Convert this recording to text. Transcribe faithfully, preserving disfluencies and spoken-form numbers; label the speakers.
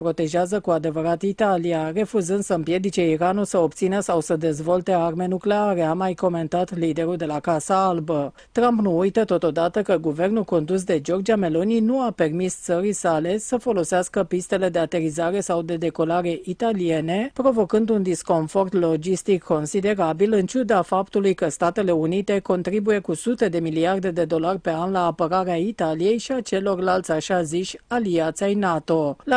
Speaker 1: protejează cu adevărat Italia, refuzând să împiedice Iranul să obțină sau să dezvolte arme nucleare, a mai comentat liderul de la Casa Albă. Trump nu uită totodată că guvernul condus de Giorgia Meloni nu a permis țării sale să folosească pistele de aterizare sau de decolare italiene, provocând un disconfort logistic considerabil în ciuda faptului că Statele Unite contribuie cu sute de miliarde de dolari pe an la apărarea Italiei și a celorlalți așa ziși aliați ai NATO. La